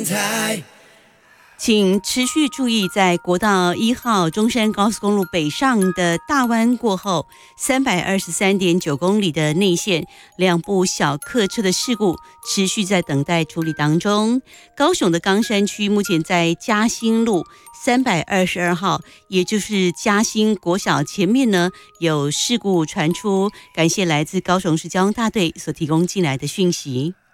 台。 请持续注意，在国道1号中山高速公路北上的大弯过后，323.9公里的内线2部小客车的事故持续在等待处理当中。高雄的冈山区目前在嘉兴路322号，也就是嘉兴国小前面呢有事故传出，感谢来自高雄市交通大队所提供进来的讯息。